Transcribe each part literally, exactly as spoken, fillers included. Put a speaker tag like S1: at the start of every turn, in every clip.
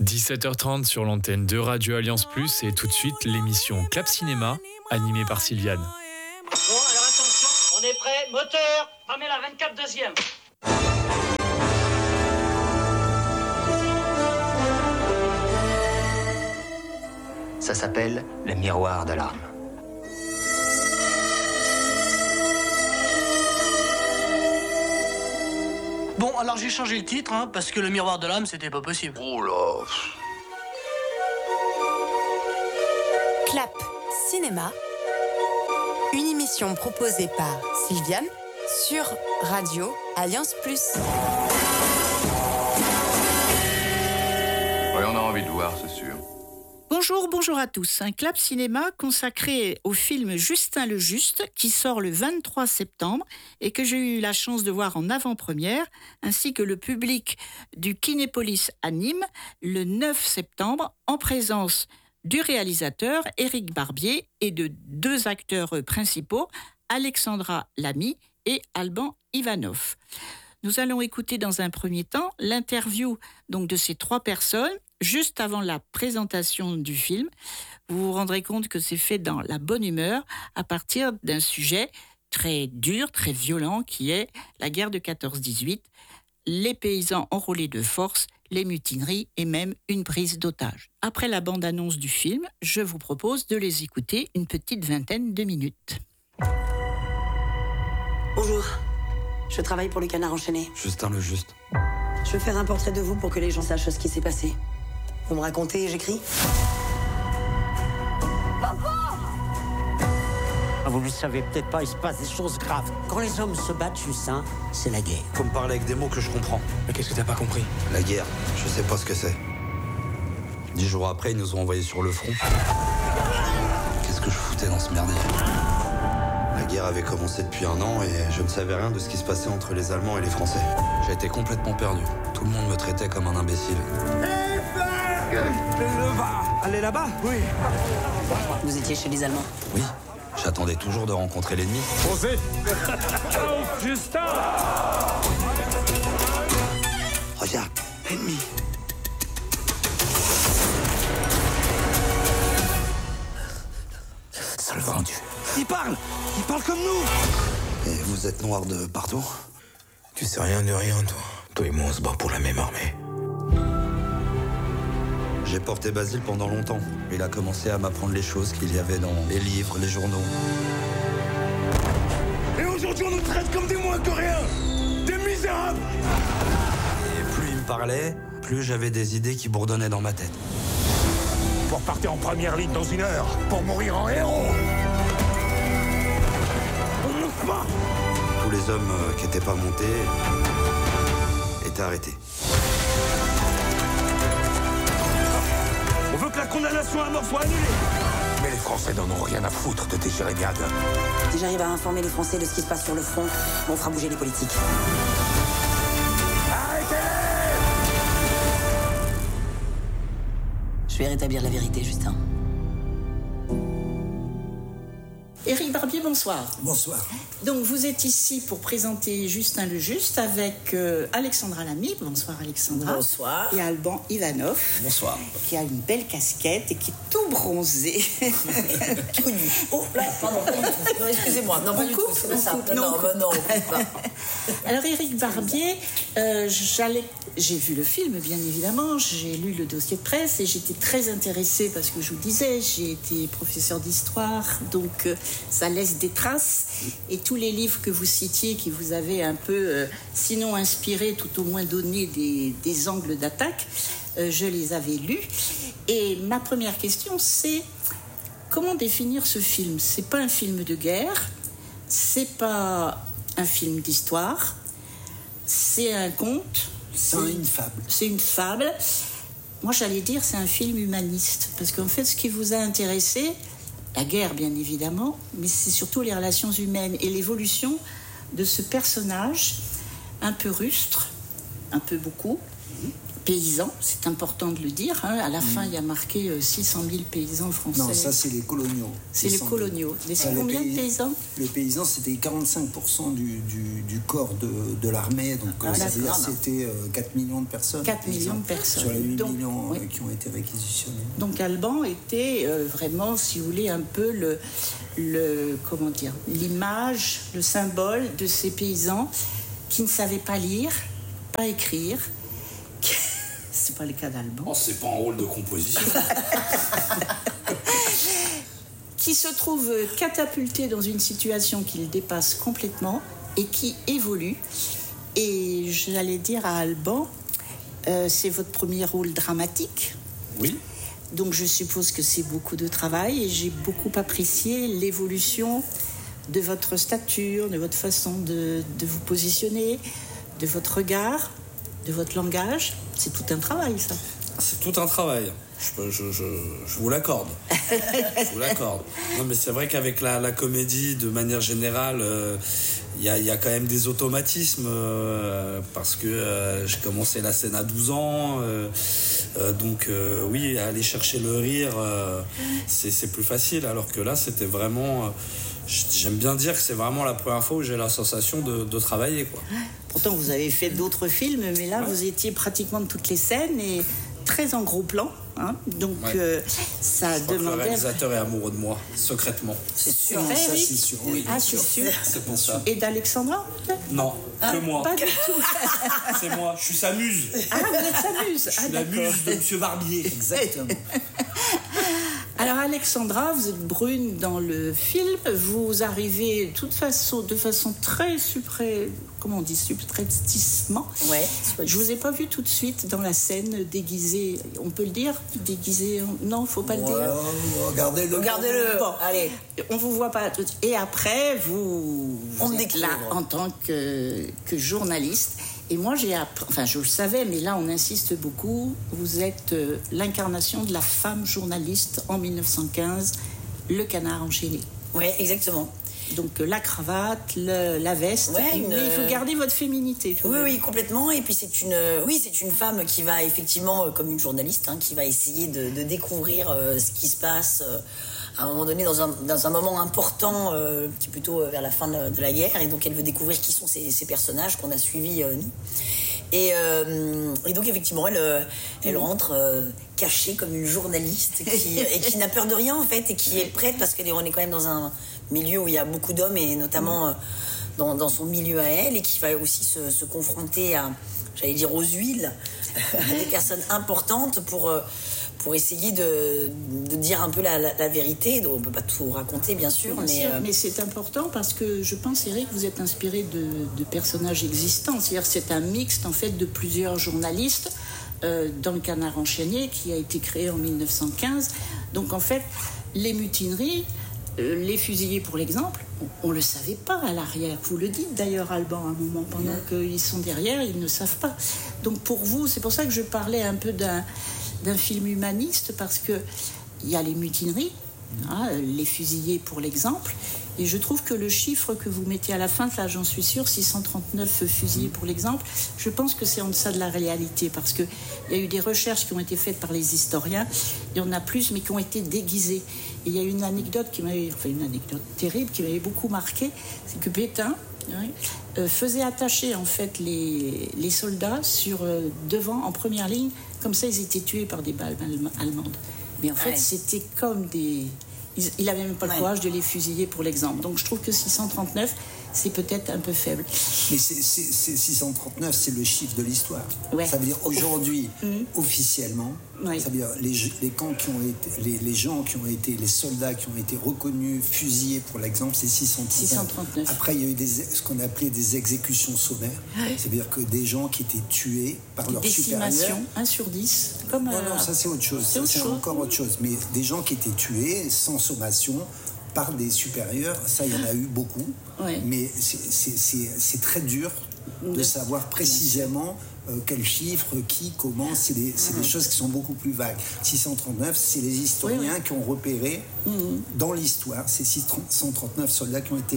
S1: dix-sept heures trente sur l'antenne de Radio Alliance Plus et tout de suite l'émission Clap Cinéma animée par Sylviane.
S2: Bon, alors attention, on est prêt, moteur, Pamela vingt-quatre deuxième.
S3: Ça s'appelle le miroir de l'âme.
S4: Bon, alors j'ai changé le titre, hein, parce que le miroir de l'âme, c'était pas possible.
S5: Oh là.
S6: Clap Cinéma, une émission proposée par Sylviane sur Radio Alliance Plus.
S5: Oui, on a envie de voir, c'est sûr.
S7: Bonjour, bonjour à tous. Un Clap Cinéma consacré au film Justin le Juste qui sort le vingt-trois septembre et que j'ai eu la chance de voir en avant-première, ainsi que le public du Kinépolis à Nîmes le neuf septembre en présence du réalisateur Éric Barbier et de deux acteurs principaux, Alexandra Lamy et Alban Ivanov. Nous allons écouter dans un premier temps l'interview donc de ces trois personnes juste avant la présentation du film. Vous vous rendrez compte que c'est fait dans la bonne humeur à partir d'un sujet très dur, très violent qui est la guerre de quatorze dix-huit, les paysans enrôlés de force, les mutineries et même une prise d'otage. Après la bande-annonce du film, je vous propose de les écouter une petite vingtaine de minutes.
S8: Bonjour, je travaille pour le Canard enchaîné.
S9: Justin le Juste.
S8: Je veux faire un portrait de vous pour que les gens sachent ce qui s'est passé. Vous me racontez et j'écris.
S10: Vous ne le savez peut-être pas, il se passe des choses graves. Quand les hommes se battent, Justin, c'est la guerre.
S9: Faut me parler avec des mots que je comprends.
S11: Mais qu'est-ce que t'as pas compris?
S9: La guerre, je sais pas ce que c'est. Dix jours après, ils nous ont envoyés sur le front. Qu'est-ce que je foutais dans ce merdier? La guerre avait commencé depuis un an et je ne savais rien de ce qui se passait entre les Allemands et les Français. J'ai été complètement perdu. Tout le monde me traitait comme un imbécile.
S11: Allez là-bas? Oui.
S8: Vous étiez chez les Allemands?
S9: Oui. J'attendais toujours de rencontrer l'ennemi.
S11: Posez. Justin.
S9: Regarde, l'ennemi.
S11: Sale vendu. Il parle. Il parle comme nous.
S9: Et vous êtes noir de partout?
S11: Tu sais rien de rien, toi. Toi et moi, on se bat pour la même armée.
S9: J'ai porté Basile pendant longtemps. Il a commencé à m'apprendre les choses qu'il y avait dans les livres, les journaux.
S11: Et aujourd'hui, on nous traite comme des moins que rien. Des misérables.
S9: Et plus il me parlait, plus j'avais des idées qui bourdonnaient dans ma tête.
S11: Pour partir en première ligne dans une heure, pour mourir en héros. On ne monte pas.
S9: Tous les hommes euh, qui n'étaient pas montés étaient arrêtés.
S11: On veut que la condamnation à mort soit annulée. Mais les Français n'en ont rien à foutre de tes jérémiades.
S8: Si j'arrive à informer les Français de ce qui se passe sur le front, on fera bouger les politiques.
S11: Arrêtez-les!
S8: Je vais rétablir la vérité, Justin.
S7: Éric Barbier, bonsoir.
S12: Bonsoir.
S7: Donc vous êtes ici pour présenter Justin le Juste avec euh, Alexandra Lamy. Bonsoir Alexandra.
S8: Bonsoir.
S7: Et Alban Ivanov.
S12: Bonsoir.
S7: Qui a une belle casquette et qui est tout bronzé.
S8: Tout nu. Oh là, pardon, pas du tout. Non, excusez-moi. Non, pas du tout. C'est pas ça. Non, non, non, pas.
S7: Alors Éric Barbier, euh, j'allais, j'ai vu le film bien évidemment, j'ai lu le dossier de presse et j'étais très intéressée parce que je vous disais, j'ai été professeur d'histoire, donc euh, ça laisse des traces et tous les livres que vous citiez qui vous avaient un peu, euh, sinon inspiré, tout au moins donné des, des angles d'attaque, euh, je les avais lus. Et ma première question, c'est comment définir ce film? C'est pas un film de guerre, c'est pas un film d'histoire, c'est un conte,
S12: c'est une fable.
S7: C'est une fable. Moi, j'allais dire c'est un film humaniste, parce qu'en fait, ce qui vous a intéressé, la guerre bien évidemment, mais c'est surtout les relations humaines et l'évolution de ce personnage un peu rustre, un peu beaucoup, paysans, c'est important de le dire. Hein. À la mmh. fin, il y a marqué euh, six cent mille paysans français.
S5: Non, ça, c'est les coloniaux.
S7: C'est les coloniaux. Et c'est combien de paysans ?
S5: Les paysans, c'était quarante-cinq pour cent du, du, du corps de, de l'armée. Donc, ah, ça veut dire c'était euh, quatre millions de personnes.
S7: quatre millions de personnes.
S5: Sur les huit donc, millions oui. euh, qui ont été réquisitionnés.
S7: Donc, Alban était euh, vraiment, si vous voulez, un peu le, le comment dire, l'image, le symbole de ces paysans qui ne savaient pas lire, pas écrire. C'est pas le cas d'Alban.
S9: Oh, c'est pas un rôle de composition.
S7: Qui se trouve catapulté dans une situation qu'il dépasse complètement et qui évolue. Et j'allais dire à Alban, euh, c'est votre premier rôle dramatique.
S9: Oui.
S7: Donc je suppose que c'est beaucoup de travail et j'ai beaucoup apprécié l'évolution de votre stature, de votre façon de, de vous positionner, de votre regard, de votre langage. C'est tout un travail, ça.
S9: C'est tout un travail. Je, je, je, je vous l'accorde. je vous l'accorde. Non, mais c'est vrai qu'avec la, la comédie, de manière générale, il euh, y, a, y a quand même des automatismes euh, parce que euh, j'ai commencé la scène à douze ans. Euh, euh, donc, euh, oui, aller chercher le rire, euh, c'est, c'est plus facile. Alors que là, c'était vraiment... Euh, j'aime bien dire que c'est vraiment la première fois où j'ai la sensation de, de travailler, quoi.
S7: Pourtant, vous avez fait d'autres films, mais là, ouais. vous étiez pratiquement de toutes les scènes et très en gros plan. Hein. Donc, ouais. euh, ça
S9: Je crois
S7: demandait...
S9: que le réalisateur est amoureux de moi, secrètement.
S7: C'est sûr,
S5: non,
S7: vrai,
S5: ça,
S7: Eric
S5: c'est sûr. Oui,
S7: ah, c'est sûr.
S9: C'est pour ça.
S7: Et d'Alexandra, peut-être ?
S9: Non,
S7: ah,
S9: que moi.
S7: Pas du tout.
S9: C'est moi, je suis sa muse.
S7: Ah, vous êtes sa muse.
S9: Je suis
S7: ah,
S9: la
S7: d'accord.
S9: muse de Monsieur Barbier.
S5: Exactement.
S7: Alors Alexandra, vous êtes brune dans le film, vous arrivez de toute façon, de façon très supré, comment on dit, subrepticement.
S8: Ouais.
S7: Je vous ai pas vu tout de suite dans la scène déguisée, on peut le dire, déguisée, non, faut pas ouais, le dire.
S5: Regardez-le.
S8: Regardez-le. Bon, allez.
S7: On vous voit pas. Et après, vous,
S8: on
S7: vous
S8: me
S7: êtes
S8: découvre
S7: là en tant que, que journaliste. Et moi, j'ai appris, enfin, je le savais, mais là, on insiste beaucoup. Vous êtes euh, l'incarnation de la femme journaliste en mille neuf cent quinze, le canard enchaîné.
S8: Oui, exactement.
S7: Donc, euh, la cravate, le, la veste.
S8: Ouais, une...
S7: Mais il faut garder votre féminité.
S8: Oui, oui, complètement. Et puis, c'est une, oui, c'est une femme qui va effectivement, comme une journaliste, hein, qui va essayer de, de découvrir euh, ce qui se passe. Euh, à un moment donné, dans un, dans un moment important, euh, qui est plutôt vers la fin de, de la guerre, et donc elle veut découvrir qui sont ces, ces personnages qu'on a suivis, euh, nous. Et, euh, et donc, effectivement, elle, elle rentre euh, cachée comme une journaliste qui, et qui n'a peur de rien, en fait, et qui est prête, parce qu'on est quand même dans un milieu où il y a beaucoup d'hommes, et notamment euh, dans, dans son milieu à elle, et qui va aussi se, se confronter à, j'allais dire, aux huiles, à des personnes importantes pour... Euh, pour essayer de, de dire un peu la, la, la vérité. Donc on ne peut pas tout raconter, bien sûr. Bien
S7: mais,
S8: sûr,
S7: euh... mais c'est important parce que je pense, Eric, vous êtes inspiré de, de personnages existants. C'est-à-dire c'est un mixte, en fait, de plusieurs journalistes euh, dans le Canard enchaîné qui a été créé en mille neuf cent quinze. Donc, en fait, les mutineries, euh, les fusillés, pour l'exemple, on ne le savait pas à l'arrière. Vous le dites d'ailleurs, Alban, à un moment, pendant mmh. qu'ils sont derrière, ils ne savent pas. Donc, pour vous, c'est pour ça que je parlais un peu d'un... d'un film humaniste, parce que il y a les mutineries, hein, les fusillés pour l'exemple, et je trouve que le chiffre que vous mettez à la fin, là j'en suis sûre, six cent trente-neuf fusillés pour l'exemple, je pense que c'est en deçà de la réalité, parce qu'il y a eu des recherches qui ont été faites par les historiens, il y en a plus, mais qui ont été déguisées. Et il y a une anecdote qui m'avait, enfin une anecdote terrible qui m'avait beaucoup marqué, c'est que Pétain, oui, euh, faisait attacher en fait les, les soldats sur euh, devant en première ligne, comme ça ils étaient tués par des balles allemandes. Mais en fait ouais. c'était comme des... Il n'avait même pas ouais. le courage de les fusiller pour l'exemple. Donc je trouve que six cent trente-neuf, c'est peut-être un peu faible.
S5: Mais c'est, c'est, c'est six cent trente-neuf, c'est le chiffre de l'histoire.
S7: Ouais.
S5: Ça veut dire aujourd'hui, mmh. officiellement,
S7: oui.
S5: ça veut dire les, les camps qui ont été, les, les gens qui ont été, les soldats qui ont été reconnus, fusillés pour l'exemple, c'est six cent trente-neuf.
S7: six cent trente-neuf.
S5: Après, il y a eu des, ce qu'on appelait des exécutions sommaires. Ouais. Ça veut dire que des gens qui étaient tués par leurs supérieurs.
S7: Décimation, un sur dix. Comme
S5: non,
S7: euh...
S5: non, ça c'est autre chose.
S7: C'est,
S5: ça,
S7: autre
S5: c'est
S7: chose.
S5: encore autre chose. Mais des gens qui étaient tués sans sommation par des supérieurs, ça, il y en a eu beaucoup.
S7: Ouais.
S5: Mais c'est, c'est, c'est, c'est très dur de savoir précisément euh, quel chiffre, qui, comment. C'est, des, c'est des choses qui sont beaucoup plus vagues. six cent trente-neuf, c'est les historiens oui, oui. qui ont repéré mmh. dans l'histoire ces six cent trente-neuf soldats qui ont été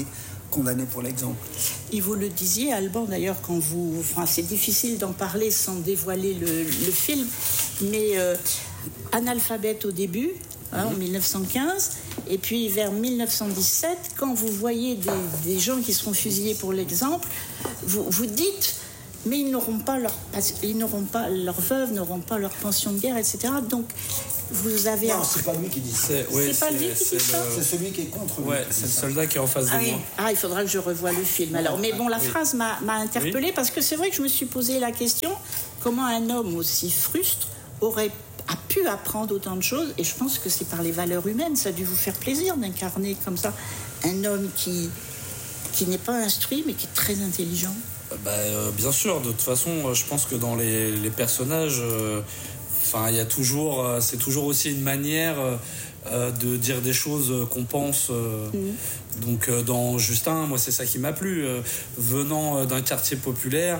S5: condamnés pour l'exemple.
S7: Et vous le disiez, Alban, d'ailleurs, quand vous... Enfin, c'est difficile d'en parler sans dévoiler le, le film, mais euh, analphabète au début, hein, mmh. en mille neuf cent quinze, et puis vers mille neuf cent dix-sept, quand vous voyez des, des gens qui seront fusillés pour l'exemple, vous, vous dites... mais ils n'auront pas leur, ils n'auront pas leurs veuves, n'auront pas leur pension de guerre, et cetera. Donc, vous avez...
S5: Non,
S7: un...
S5: c'est pas lui qui dit ça.
S1: C'est, ouais,
S7: c'est pas lui qui dit
S1: le...
S7: ça.
S5: C'est celui qui est contre lui.
S1: Ouais, c'est le soldat qui est en face
S7: ah
S1: de
S7: oui.
S1: moi.
S7: Ah, il faudra que je revoie le film. Alors, mais bon, la
S1: oui.
S7: phrase m'a, m'a interpellée oui. parce que c'est vrai que je me suis posé la question comment un homme aussi frustre aurait a pu apprendre autant de choses. Et je pense que c'est par les valeurs humaines. Ça a dû vous faire plaisir d'incarner comme ça un homme qui qui n'est pas instruit mais qui est très intelligent.
S12: Bah, euh, bien sûr, de toute façon, je pense que dans les, les personnages, enfin, euh, il y a toujours, euh, c'est toujours aussi une manière euh, de dire des choses qu'on pense. Euh, mmh. Donc, euh, dans Justin, moi, c'est ça qui m'a plu. Euh, venant d'un quartier populaire,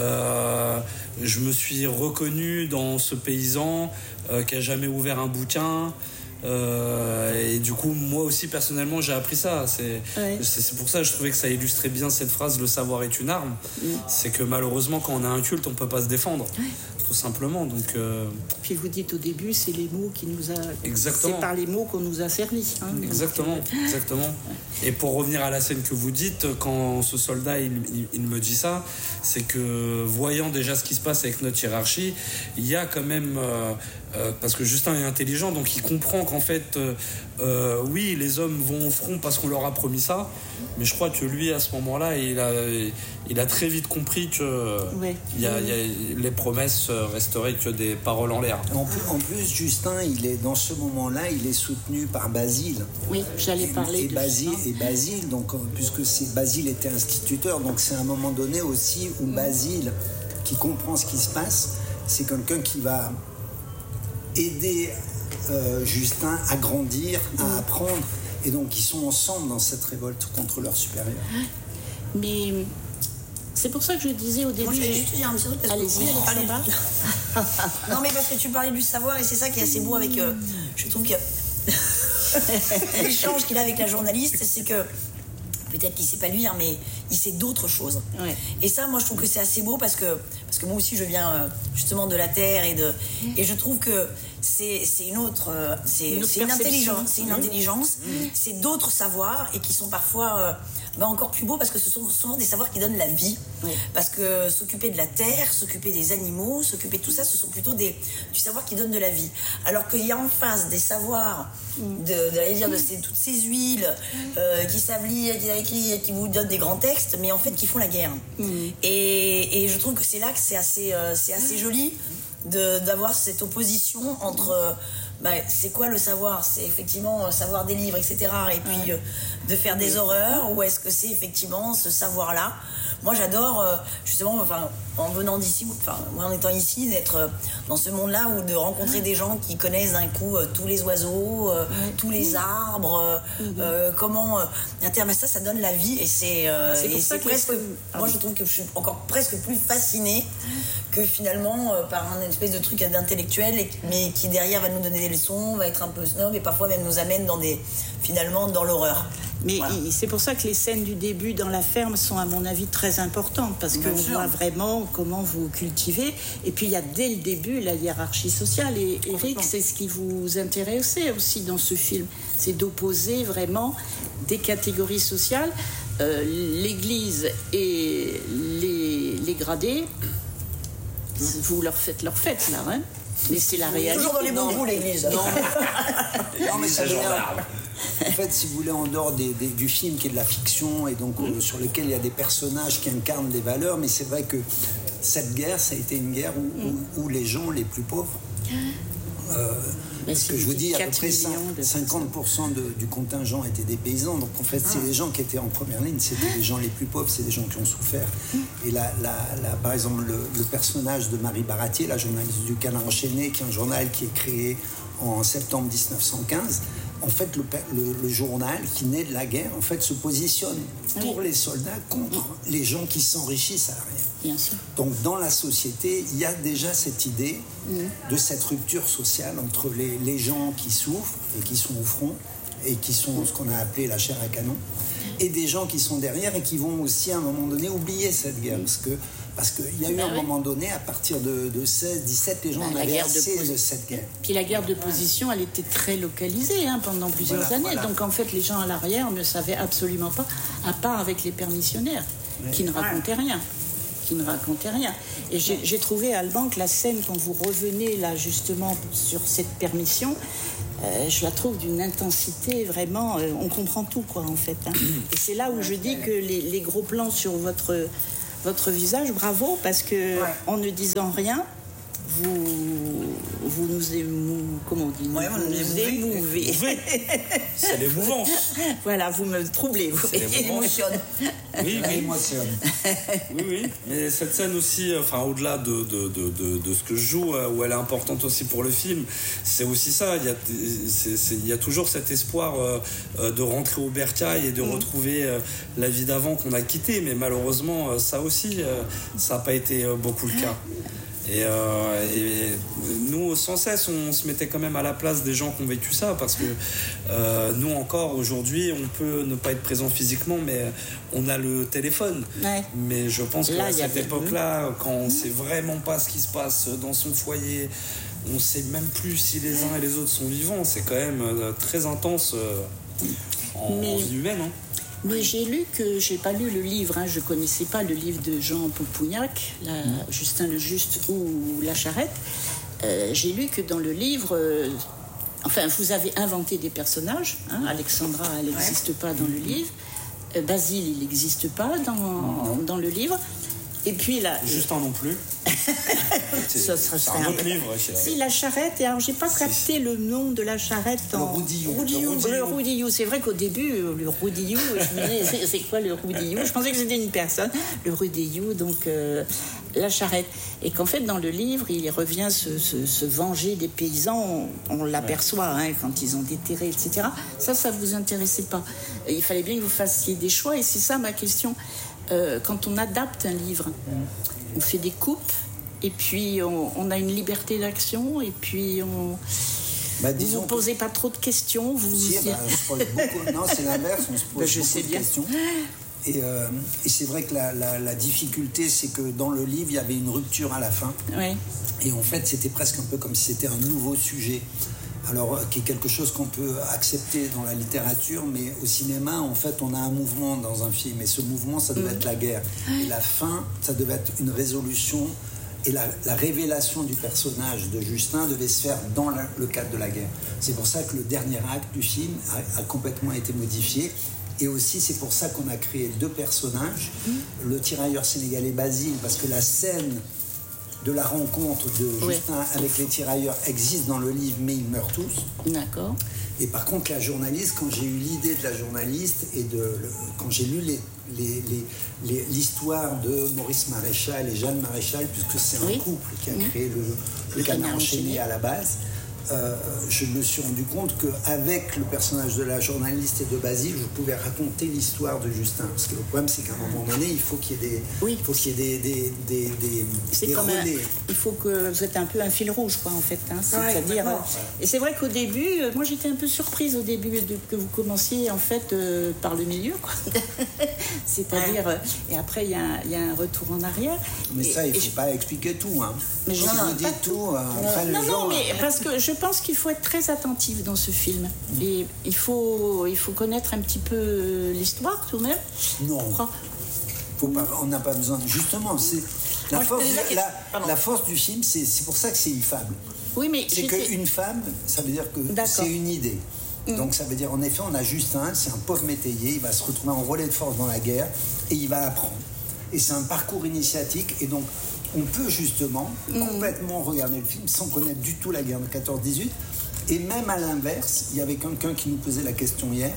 S12: euh, je me suis reconnu dans ce paysan euh, qui a jamais ouvert un bouquin. Euh, et du coup moi aussi personnellement j'ai appris ça c'est, ouais. c'est, c'est pour ça que je trouvais que ça illustrait bien cette phrase le savoir est une arme. Mmh. C'est que malheureusement quand on a un culte on peut pas se défendre ouais. tout simplement donc euh...
S7: puis vous dites au début c'est les mots qui nous a
S12: exactement.
S7: C'est par les mots qu'on nous a servi hein,
S12: exactement donc... exactement ouais. Et pour revenir à la scène que vous dites quand ce soldat il, il, il me dit ça c'est que voyant déjà ce qui se passe avec notre hiérarchie il y a quand même euh, Euh, parce que Justin est intelligent donc il comprend qu'en fait euh, euh, oui les hommes vont au front parce qu'on leur a promis ça mais je crois que lui à ce moment là il a, il a très vite compris que ouais. il y a, il y a, les promesses resteraient que des paroles en l'air.
S5: En plus, en plus Justin il est, dans ce moment là il est soutenu par Basile.
S7: Oui j'allais
S5: et,
S7: parler
S5: et
S7: de
S5: Basile,
S7: Justin.
S5: Et Basile donc, puisque c'est, Basile était instituteur donc c'est un moment donné aussi où Basile qui comprend ce qui se passe c'est quelqu'un qui va aider euh, Justin à grandir, à mmh. apprendre. Et donc, ils sont ensemble dans cette révolte contre leur supérieur.
S7: Mais c'est pour ça que je disais au début...
S8: Moi, je vais juste te dire un petit truc. Parce
S7: Allez-y,
S8: que parler de... Non, mais parce que tu parlais du savoir, et c'est ça qui est assez beau avec... Euh, je trouve que... l'échange qu'il a avec la journaliste, c'est que... Peut-être qu'il ne sait pas lire, mais il sait d'autres choses. Ouais. Et ça, moi, je trouve que c'est assez beau parce que, parce que moi aussi, je viens justement de la terre et, de, et je trouve que c'est, c'est une autre... C'est une, autre c'est une intelligence. C'est, une intelligence, mmh. c'est d'autres savoirs et qui sont parfois euh, ben encore plus beaux parce que ce sont souvent des savoirs qui donnent la vie. Ouais. Parce que s'occuper de la terre, s'occuper des animaux, s'occuper de tout ça, ce sont plutôt des, du savoir qui donne de la vie. Alors qu'il y a en face des savoirs mmh. de, de, dire, de ces, toutes ces huiles euh, qui savent lire, qui savent écrire, qui vous donnent des grands textes, mais en fait qui font la guerre. Mmh. Et, et je trouve que c'est là que c'est assez, euh, c'est assez joli de, d'avoir cette opposition entre... Euh, bah, c'est quoi le savoir ? C'est effectivement savoir des livres, et cetera. Et puis euh, de faire des horreurs, ou est-ce que c'est effectivement ce savoir-là ? Moi, j'adore, euh, justement, enfin, en venant d'ici, enfin, moi, en étant ici, d'être euh, dans ce monde-là où de rencontrer des gens qui connaissent d'un coup euh, tous les oiseaux, euh, ouais. tous les arbres, euh, mm-hmm. euh, comment... Euh, à ça, ça donne la vie et c'est... Euh, c'est, et c'est presque... Moi, je trouve que je suis encore presque plus fascinée que finalement euh, par une espèce de truc d'intellectuel, et, mais qui derrière va nous donner des leçons, va être un peu snob et parfois même nous amène dans des... finalement dans l'horreur.
S7: Mais voilà. il, c'est pour ça que les scènes du début dans la ferme sont à mon avis très importantes parce qu'on voit vraiment comment vous cultivez et puis il y a dès le début la hiérarchie sociale et Eric c'est ce qui vous intéressait aussi dans ce film, c'est d'opposer vraiment des catégories sociales, euh, l'église et les, les gradés, vous leur faites leur fête là, hein, mais c'est la réalité.
S8: Toujours dans les bons goûts l'église.
S5: Non, non mais ça en fait, si vous voulez, en dehors des, des, du film qui est de la fiction et donc mmh. euh, sur lequel il y a des personnages qui incarnent des valeurs, mais c'est vrai que cette guerre, ça a été une guerre où, mmh. où, où les gens les plus pauvres, euh, parce que je vous dis, à peu près cinquante pour cent de, du contingent étaient des paysans, donc en fait, ah. c'est les gens qui étaient en première ligne, c'était les gens les plus pauvres, c'est des gens qui ont souffert. Mmh. Et là, là, là, par exemple, le, le personnage de Marie Baratier, la journaliste du Canard enchaîné, qui est un journal qui est créé en septembre dix-neuf cent quinze, en fait, le, le, le journal qui naît de la guerre, en fait, se positionne pour oui. les soldats contre oui. les gens qui s'enrichissent à rien.
S7: Bien sûr.
S5: Donc, dans la société, il y a déjà cette idée oui. de cette rupture sociale entre les, les gens qui souffrent et qui sont au front et qui sont ce qu'on a appelé la chair à canon, et des gens qui sont derrière et qui vont aussi à un moment donné oublier cette guerre. Parce que parce qu'il y a eu
S7: bah,
S5: un
S7: oui.
S5: moment donné, à partir de, de seize, dix-sept, les gens
S7: Bah,
S5: en
S7: la
S5: avaient
S7: guerre de
S5: assez de,
S7: posi-
S5: cette guerre.
S7: Puis la guerre de position, elle était très localisée hein, pendant plusieurs
S5: Voilà,
S7: années.
S5: voilà.
S7: Donc en fait, les gens à l'arrière ne savaient absolument pas, à part avec les permissionnaires,
S5: Ouais.
S7: qui ne racontaient rien. Qui ne racontaient rien. Et j'ai, j'ai trouvé, Alban, que la scène, quand vous revenez là justement sur cette permission, euh, je la trouve d'une intensité vraiment. Euh, on comprend tout, quoi, en fait. Hein. Et c'est là où je dis que les, les gros plans sur votre, votre visage, bravo, parce que
S8: Ouais.
S7: en ne disant rien, vous, vous nous émou... Comment on dit
S8: Ouais,
S7: vous
S8: on nous
S7: nous
S8: émouvez.
S7: émouvez.
S12: C'est l'émouvance.
S7: Voilà, vous me troublez. Vous
S12: C'est l'émouvance.
S8: Émotionne.
S12: Oui, oui.
S5: Émotionne.
S12: Oui, oui, mais cette scène aussi, enfin au-delà de, de, de, de, de ce que je joue, euh, où elle est importante aussi pour le film, c'est aussi ça, il y a, c'est, c'est, il y a toujours cet espoir euh, euh, de rentrer au bercail et de mmh. retrouver euh, la vie d'avant qu'on a quittée, mais malheureusement, euh, ça aussi, euh, ça n'a pas été euh, beaucoup le cas. Et, euh, et nous, sans cesse, on se mettait quand même à la place des gens qui ont vécu ça, parce que euh, nous encore, aujourd'hui, on peut ne pas être présent physiquement, mais on a le téléphone.
S7: Ouais.
S12: Mais je pense
S7: Là,
S12: qu'à
S7: il y a
S12: cette
S7: des-
S12: époque-là, quand on ne sait vraiment pas ce qui se passe dans son foyer, on ne sait même plus si les uns et les autres sont vivants, c'est quand même euh, très intense euh, en,
S7: Mais-
S12: en vie humaine. Hein.
S7: Mais j'ai lu que, j'ai pas lu le livre, hein, je connaissais pas le livre de Jean Pompougnac, la, Justin le Juste ou La Charrette. Euh, j'ai lu que dans le livre, euh, enfin, vous avez inventé des personnages. Hein, Alexandra, elle n'existe pas dans le livre. Euh, Basile, il n'existe pas dans, dans le livre. Et puis là.
S12: Justin non plus.
S7: Ça serait
S12: c'est un autre livre. c'est-
S7: Si, La Charrette, et alors j'ai pas capté le nom de La Charrette en...
S5: Le Roudillou.
S7: Roudillou,
S5: Le Roudillou.
S7: le Roudillou. C'est vrai qu'au début, euh, le Roudillou, je me disais, c'est, c'est quoi le Roudillou? Je pensais que c'était une personne. Le Roudillou, donc euh, La Charrette. Et qu'en fait, dans le livre, il revient se, se, se venger des paysans. On, on l'aperçoit hein, quand ils ont déterré, et cetera. Ça, ça vous intéressait pas. Et il fallait bien que vous fassiez des choix. Et c'est ça ma question. Euh, quand on adapte un livre, on fait des coupes. Et puis, on, on a une liberté d'action. Et puis, on...
S5: Bah,
S7: vous
S5: disons
S7: ne posez pas trop de questions. Vous
S5: Si,
S7: vous-
S5: bah, on se pose beaucoup. Non, c'est l'inverse, on se pose
S7: Bah, je
S5: beaucoup
S7: sais
S5: de
S7: bien.
S5: questions. Et, euh, et c'est vrai que la, la, la difficulté, c'est que dans le livre, il y avait une rupture à la fin.
S7: Ouais.
S5: Et en fait, c'était presque un peu comme si c'était un nouveau sujet. Alors, euh, qui est quelque chose qu'on peut accepter dans la littérature, mais au cinéma, en fait, on a un mouvement dans un film. Et ce mouvement, ça devait
S7: Mm.
S5: être la guerre. Et la fin, ça devait être une résolution. Et la, la révélation du personnage de Justin devait se faire dans la- le cadre de la guerre. C'est pour ça que le dernier acte du film a, a complètement été modifié. Et aussi, c'est pour ça qu'on a créé deux personnages. Le tirailleur sénégalais Basile, parce que la scène de la rencontre de
S7: Ouais.
S5: Justin avec les tirailleurs existe dans le livre, mais ils meurent tous.
S7: D'accord.
S5: Et par contre, la journaliste, quand j'ai eu l'idée de la journaliste et de le- quand j'ai lu les, les- les- les- l'histoire de Maurice Maréchal et Jeanne Maréchal, puisque c'est un
S7: Oui.
S5: couple qui a
S7: Mhm.
S5: créé le,
S7: Le
S5: le Canard
S7: Canard
S5: enchaîné
S7: enchaîné.
S5: à la base, euh, je me suis rendu compte qu'avec le personnage de la journaliste et de Basile, je pouvais raconter l'histoire de Justin. Parce que le problème, c'est qu'à un moment donné, il faut qu'il y ait des,
S7: Oui.
S5: il faut qu'il y ait des, des, des, des-
S7: C'est
S5: des
S7: comme un-
S5: relais.
S7: il faut que vous êtes un peu un fil rouge, quoi, en fait. Hein.
S5: Ouais,
S7: C'est-à-dire,
S5: complètement.
S7: euh, et c'est vrai qu'au début, euh, moi j'étais un peu surprise au début de, que vous commenciez en fait euh, par le milieu, quoi. C'est-à-dire, euh, et après il y, a un- il y a un retour en arrière.
S5: Mais
S7: Et-
S5: ça, il
S7: et
S5: ne faut
S7: je-
S5: pas expliquer tout. Hein.
S7: Mais
S5: si
S7: je-
S5: vous
S7: non,
S5: dites
S7: pas
S5: tout, euh, après
S7: non,
S5: les
S7: non,
S5: gens...
S7: mais parce que je pense qu'il faut être très attentif dans ce film. Et il faut, il faut connaître un petit peu euh, l'histoire tout de même.
S5: Non.
S7: Je crois.
S5: Faut pas, on n'a pas besoin. Justement, c'est la
S7: Moi, je
S5: force,
S7: posais la
S5: du-
S7: question.
S5: la,
S7: Pardon.
S5: la force du film. C'est c'est pour ça que c'est infâme.
S7: Oui, mais
S5: C'est
S7: j'étais-
S5: qu'une femme, ça veut dire que
S7: D'accord.
S5: c'est une idée.
S7: Mm.
S5: Donc ça veut dire en effet, on a Justin, c'est un pauvre métayer, il va se retrouver en relais de force dans la guerre et il va apprendre. Et c'est un parcours initiatique et donc on peut justement
S7: Mm.
S5: complètement regarder le film sans connaître du tout la guerre de quatorze dix-huit. Et même à l'inverse, il y avait quelqu'un qui nous posait la question hier,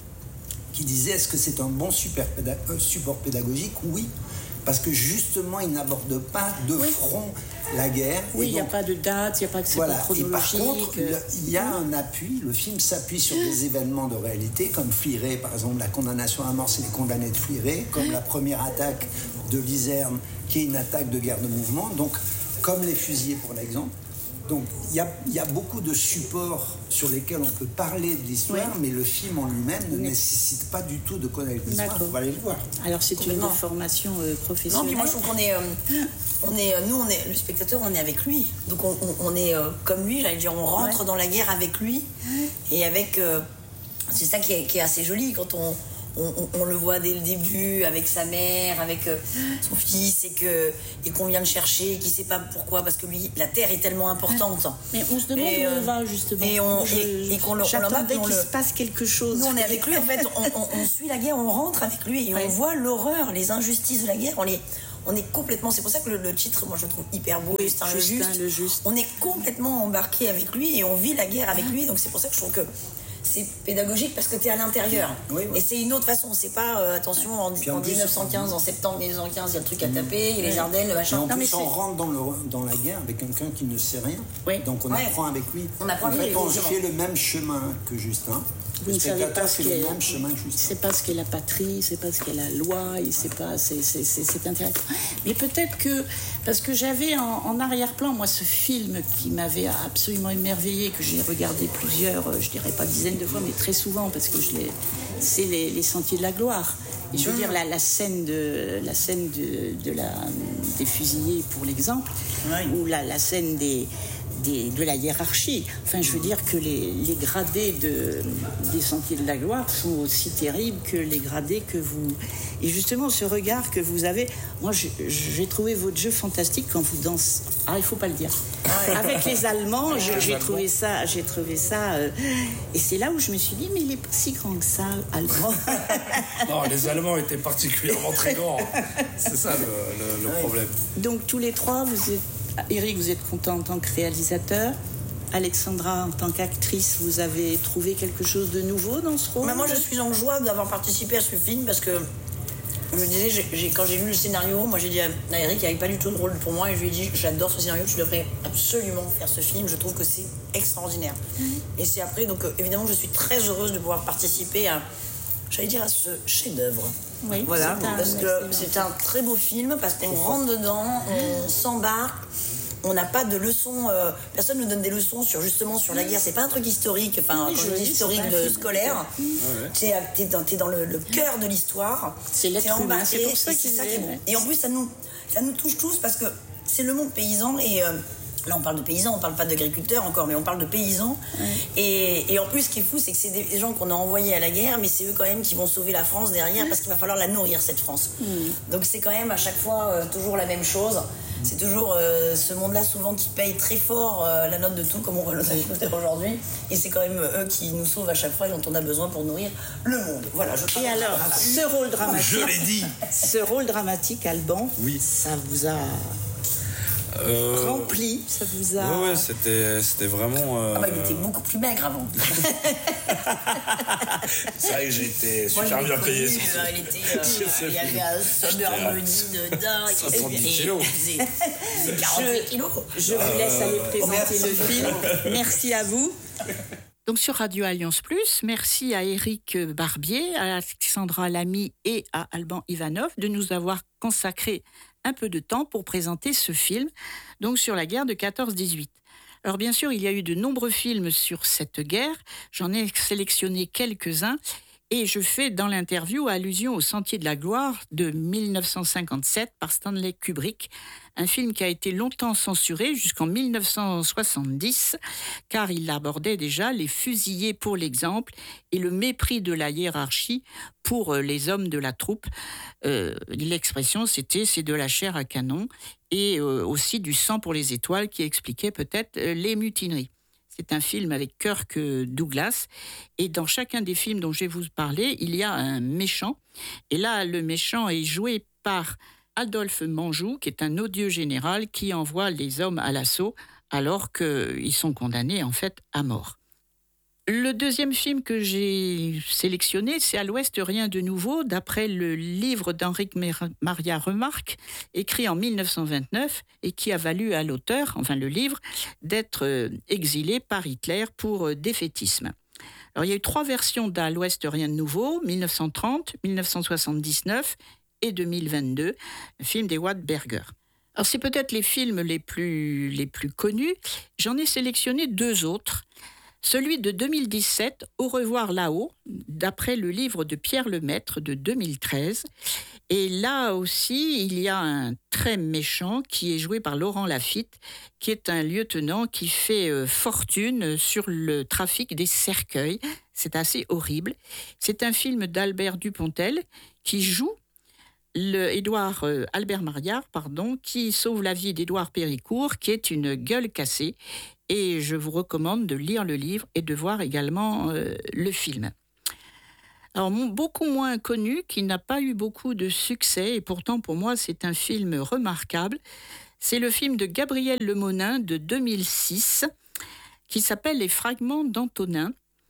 S5: qui disait est-ce que c'est un bon super péda- euh, support pédagogique? Oui, parce que justement, il n'aborde pas de front la guerre.
S7: Oui,
S5: Et
S7: il n'y a
S5: donc,
S7: pas de date, il n'y a pas que c'est
S5: voilà.
S7: pas
S5: Et par
S7: chronologique.
S5: contre, il y a- il y a un appui. Le film s'appuie sur des événements de réalité, comme Fliré, par exemple, la condamnation à mort, c'est les condamnés de Fliré, comme la première attaque de l'Isère, qui est une attaque de guerre de mouvement. Donc, comme les fusillés, pour l'exemple. Donc il y a, y a beaucoup de supports sur lesquels on peut parler de l'histoire, oui. mais le film en lui-même ne oui. nécessite pas du tout de connaître l'histoire. Il faut aller le voir.
S7: Alors c'est une formation euh, professionnelle.
S8: Non, puis moi je trouve qu'on est, euh, on est, nous on est, le spectateur, on est avec lui. Donc on, on, on est euh, comme lui, j'allais dire, on rentre ouais. dans la guerre avec lui et avec. Euh, c'est ça qui est, qui est assez joli quand on. On, on, on le voit dès le début avec sa mère, avec euh, son fils, et que et qu'on vient le chercher, qu'il ne sait pas pourquoi, parce que lui, la terre est tellement importante.
S7: Mais on se demande et, où euh, on va justement.
S8: Et, on, je, et, et qu'on le,
S7: j'attendais qu'il
S8: le...
S7: se passe quelque chose.
S8: Nous, on est avec lui. En fait, on, on, on suit la guerre, on rentre avec lui et ouais. on voit l'horreur, les injustices de la guerre. On les, on est complètement. C'est pour ça que le, le titre, moi, je le trouve hyper beau.
S7: Oui,
S8: Justin,
S7: Justin,
S8: le, juste.
S7: le juste.
S8: On est complètement embarqué avec lui et on vit la guerre avec lui. Donc c'est pour ça que je trouve que c'est pédagogique parce que tu es à l'intérieur. Oui, oui. Et c'est une autre façon. C'est pas, euh, attention, en, en dix-neuf cent quinze, en septembre dix-neuf cent quinze, il y a le truc à taper, il y a les Ardennes, le machin.
S5: Et en
S8: non,
S5: plus,
S8: mais
S5: on rentre dans, le, dans la guerre avec quelqu'un qui ne sait rien.
S8: Oui.
S5: Donc on ouais. apprend avec lui.
S8: On apprend
S5: en fait,
S8: avec
S5: on
S8: lui.
S5: fait le même chemin que Justin.
S7: Vous ne savez pas ce qu'est
S5: le même chemin que Justin.
S7: C'est pas ce qu'est la patrie, c'est pas ce qu'est la loi, il sait pas, c'est, c'est, c'est, c'est intéressant. Mais peut-être que, parce que j'avais en, en arrière-plan, moi, ce film qui m'avait absolument émerveillé, que j'ai regardé plusieurs, je dirais pas dizaines de fois, mais très souvent, parce que je l'ai, c'est les, les Sentiers de la Gloire. Et je veux dire, la, la scène, de, la scène de, de la, des fusillés, pour l'exemple, oui. ou la, la scène des... Des, de la hiérarchie. Enfin, je veux dire que les, les gradés de, des Sentiers de la Gloire sont aussi terribles que les gradés que vous... Et justement, ce regard que vous avez... Moi, je, j'ai trouvé votre jeu fantastique quand vous dansez... Ah, il ne faut pas le dire. Avec les Allemands, je, j'ai trouvé ça... J'ai trouvé ça euh... Et c'est là où je me suis dit, mais il n'est pas si grand que ça, Allemand.
S12: Non, les Allemands étaient particulièrement très grands. C'est ça le, le, le problème.
S7: Donc, tous les trois, vous êtes... Éric, vous êtes content en tant que réalisateur. Alexandra, en tant qu'actrice, vous avez trouvé quelque chose de nouveau dans ce rôle?
S8: Mais moi, je suis en joie d'avoir participé à ce film parce que je me disais, j'ai, j'ai, quand j'ai lu le scénario, moi j'ai dit à Éric, il n'y avait pas du tout de rôle pour moi et je lui ai dit, j'adore ce scénario, tu devrais absolument faire ce film, je trouve que c'est extraordinaire. Mmh. Et c'est après, donc euh, évidemment, je suis très heureuse de pouvoir participer à, j'allais dire, à ce chef-d'œuvre.
S7: Oui,
S8: voilà, parce que c'est un très beau film, parce qu'on rentre dedans, on s'embarque, on n'a pas de leçons, euh, personne ne donne des leçons sur justement sur la guerre, c'est pas un truc historique, enfin oui, quand je dis historique de scolaire, ouais. t'es, t'es dans, t'es dans le, le cœur de l'histoire,
S7: c'est l'être humain, c'est pour ça,
S8: c'est ça qui est bon. Et en plus ça nous, ça nous touche tous parce que c'est le monde paysan et euh, là on parle de paysans, on parle pas d'agriculteurs encore, mais on parle de paysans. Ouais. Et, et en plus ce qui est fou, c'est que c'est des gens qu'on a envoyés à la guerre, mais c'est eux quand même qui vont sauver la France derrière, parce qu'il va falloir la nourrir cette France. Mmh. Donc c'est quand même à chaque fois euh, toujours la même chose. C'est toujours euh, ce monde-là souvent qui paye très fort euh, la note de tout, comme on voit nos agriculteurs aujourd'hui. Et c'est quand même eux qui nous sauvent à chaque fois et dont on a besoin pour nourrir le monde. Voilà. Je
S7: et alors, ce rôle dramatique,
S11: je l'ai dit.
S7: Ce rôle dramatique, Alban, oui. Ça vous a euh... rempli, ça vous a.
S12: Ouais, ouais, c'était, c'était vraiment. Euh...
S8: Ah bah, il était beaucoup plus maigre avant.
S11: C'est vrai que j'étais super bien payé.
S8: Il, était, euh, il avait un summer money de dingue.
S12: soixante-dix kilos.
S8: C'est quarante-huit kilos.
S7: Je vous laisse aller présenter le film. Merci à vous. Donc sur Radio Alliance Plus, merci à Éric Barbier, à Alexandra Lamy et à Alban Ivanov de nous avoir consacré un peu de temps pour présenter ce film, donc sur la guerre de quatorze dix-huit. Alors bien sûr, il y a eu de nombreux films sur cette guerre, j'en ai sélectionné quelques-uns, et je fais dans l'interview allusion au Sentier de la Gloire de dix-neuf cent cinquante-sept par Stanley Kubrick, un film qui a été longtemps censuré jusqu'en dix-neuf cent soixante-dix, car il abordait déjà les fusillés pour l'exemple et le mépris de la hiérarchie pour les hommes de la troupe. Euh, l'expression, c'était « c'est de la chair à canon » et euh, aussi du sang pour les étoiles qui expliquait peut-être euh, les mutineries. C'est un film avec Kirk Douglas. Et dans chacun des films dont je vais vous parler, il y a un méchant. Et là, le méchant est joué par Adolphe Menjou, qui est un odieux général qui envoie les hommes à l'assaut alors qu'ils sont condamnés en fait à mort. Le deuxième film que j'ai sélectionné, c'est « À l'Ouest, rien de nouveau », d'après le livre d'Henrique Maria Remarque, écrit en dix-neuf cent vingt-neuf, et qui a valu à l'auteur, enfin le livre, d'être exilé par Hitler pour défaitisme. Alors il y a eu trois versions d'À l'Ouest, rien de nouveau, dix-neuf cent trente, dix-neuf cent soixante-dix-neuf et deux mille vingt-deux, un film d'Ewald Berger. Alors, c'est peut-être les films les plus, les plus connus. J'en ai sélectionné deux autres. Celui de deux mille dix-sept, Au revoir là-haut, d'après le livre de Pierre Lemaître de deux mille treize. Et là aussi, il y a un très méchant qui est joué par Laurent Lafitte, qui est un lieutenant qui fait euh, fortune sur le trafic des cercueils. C'est assez horrible. C'est un film d'Albert Dupontel qui joue le Édouard euh, Albert Mariard, pardon, qui sauve la vie d'Édouard Péricourt, qui est une gueule cassée. Et je vous recommande de lire le livre et de voir également euh, le film. Alors, mon, beaucoup moins connu, qui n'a pas eu beaucoup de succès, et pourtant pour moi c'est un film remarquable, c'est le film de Gabriel Lemonin de deux mille six, qui s'appelle Les Fragments d'Antonin.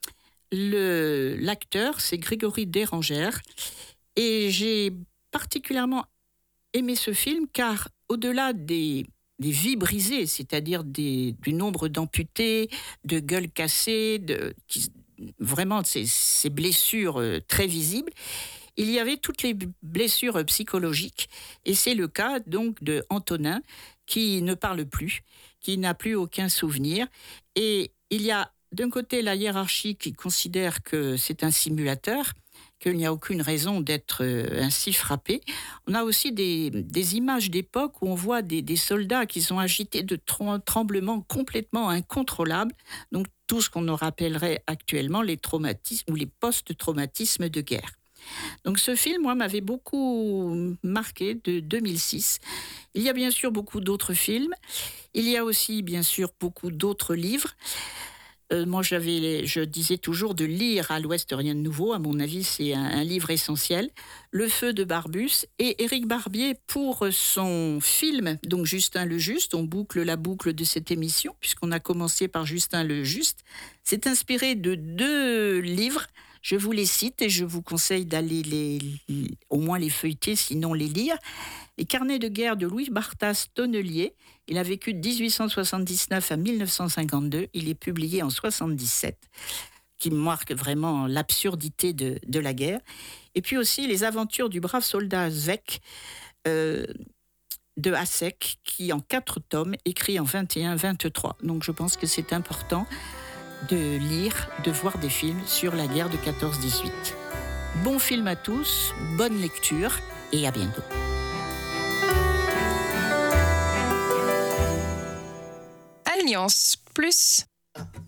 S7: Le, l'acteur, c'est Grégory Dérangère, et j'ai particulièrement aimé ce film, car au-delà des... des vies brisées, c'est-à-dire des, du nombre d'amputés, de gueules cassées, de, qui, vraiment ces, ces blessures euh, très visibles, il y avait toutes les blessures psychologiques. Et c'est le cas donc de Antonin, qui ne parle plus, qui n'a plus aucun souvenir. Et il y a d'un côté la hiérarchie qui considère que c'est un simulateur, qu'il n'y a aucune raison d'être ainsi frappé. On a aussi des, des images d'époque où on voit des, des soldats qui sont agités de tremblements complètement incontrôlables, donc tout ce qu'on rappellerait actuellement les traumatismes ou les post-traumatismes de guerre. Donc ce film, moi, m'avait beaucoup marqué de deux mille six. Il y a bien sûr beaucoup d'autres films. Il y a aussi, bien sûr, beaucoup d'autres livres. Euh, moi, j'avais, je disais toujours de lire À l'Ouest, rien de nouveau. À mon avis, c'est un, un livre essentiel. Le Feu de Barbus et Éric Barbier pour son film, donc Justin le Juste. On boucle la boucle de cette émission, puisqu'on a commencé par Justin le Juste. C'est inspiré de deux livres. Je vous les cite et je vous conseille d'aller les, les, au moins les feuilleter, sinon les lire. Les carnets de guerre de Louis Barthas Tonnelier. Il a vécu de dix-huit cent soixante-dix-neuf à mille neuf cent cinquante-deux. Il est publié en soixante-dix-sept, qui marque vraiment l'absurdité de, de la guerre. Et puis aussi Les aventures du brave soldat Zvek euh, de Hassek, qui en quatre tomes, écrit en vingt et un vingt-trois. Donc je pense que c'est important de lire, de voir des films sur la guerre de quatorze dix-huit. Bon film à tous, bonne lecture et à bientôt.
S13: Alliance Plus.